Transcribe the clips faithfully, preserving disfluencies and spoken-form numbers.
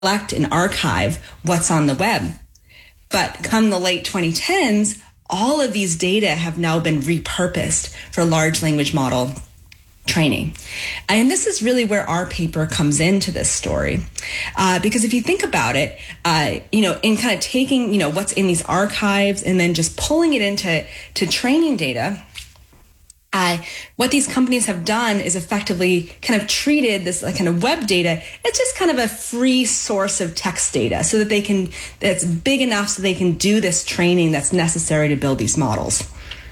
collect and archive what's on the web. But come the late twenty tens, all of these data have now been repurposed for large language model training. And this is really where our paper comes into this story. Uh, because if you think about it, uh, you know, in kind of taking, you know, what's in these archives and then just pulling it into to training data, Uh, what these companies have done is effectively kind of treated this like kind of web data as just kind of a free source of text data so that they can, that's big enough so they can do this training that's necessary to build these models.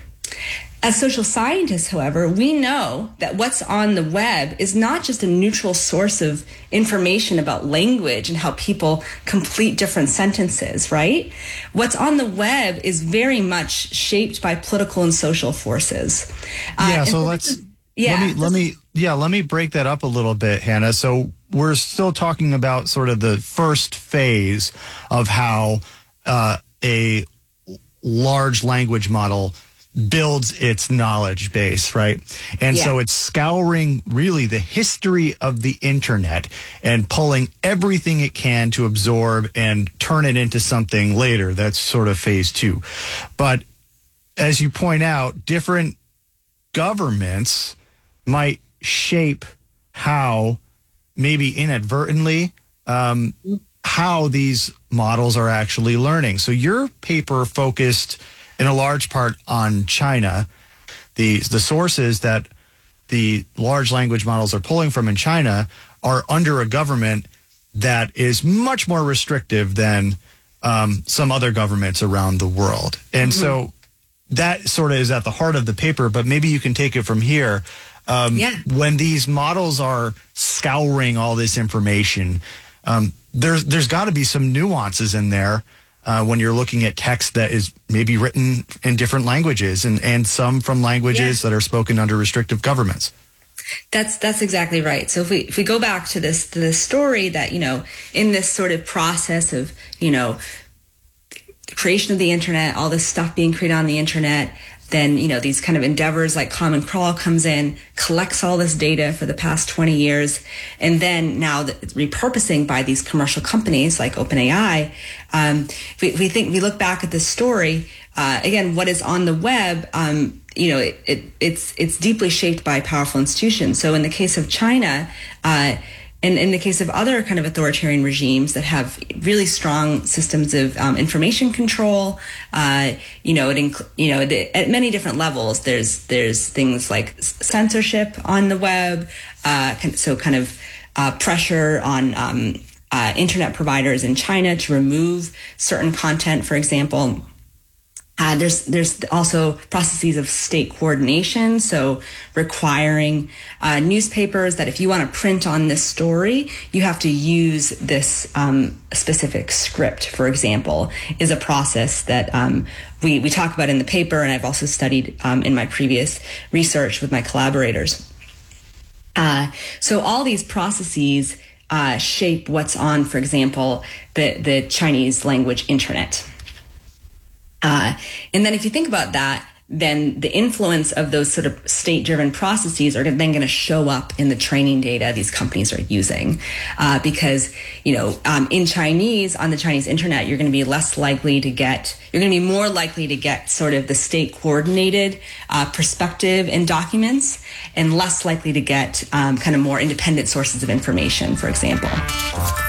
As social scientists, however, we know that what's on the web is not just a neutral source of information about language and how people complete different sentences, right? What's on the web is very much shaped by political and social forces. Yeah, uh, so let's, yeah, let me, let me, yeah, let me break that up a little bit, Hannah. So we're still talking about sort of the first phase of how uh, a large language model builds its knowledge base, right? And yeah. so it's scouring really the history of the internet and pulling everything it can to absorb and turn it into something later. That's sort of phase two. But as you point out, different governments might shape how, maybe inadvertently, um, how these models are actually learning. So your paper focused in a large part on China. The, the sources that the large language models are pulling from in China are under a government that is much more restrictive than um, some other governments around the world. And mm-hmm. so that sort of is at the heart of the paper, but maybe you can take it from here. Um, yeah. When these models are scouring all this information, um, there's, there's got to be some nuances in there Uh, when you're looking at text that is maybe written in different languages and, and some from languages yeah. that are spoken under restrictive governments. That's that's exactly right. So if we if we go back to this to this story that, you know, in this sort of process of, you know, the creation of the internet, all this stuff being created on the internet, then, you know, these kind of endeavors like Common Crawl comes in, collects all this data for the past twenty years, and then now the repurposing by these commercial companies like OpenAI. Um, we, we think we look back at this story, uh, again, what is on the web, um, you know, it, it, it's it's deeply shaped by powerful institutions. So in the case of China, uh, and in the case of other kind of authoritarian regimes that have really strong systems of um, information control, uh, you know, it inc- you know, the, at many different levels. There's there's things like censorship on the web, uh, so kind of uh, pressure on um, uh, internet providers in China to remove certain content, for example. Uh, there's there's also processes of state coordination, so requiring uh, newspapers that if you want to print on this story, you have to use this um, specific script, for example, is a process that um, we, we talk about in the paper, and I've also studied um, in my previous research with my collaborators. Uh, so all these processes uh, shape what's on, for example, the, the Chinese language internet. Uh, and then if you think about that, then the influence of those sort of state-driven processes are then going to show up in the training data these companies are using. Uh, because, you know, um, in Chinese, on the Chinese internet, you're going to be less likely to get, you're going to be more likely to get sort of the state-coordinated uh, perspective in documents and less likely to get um, kind of more independent sources of information, for example.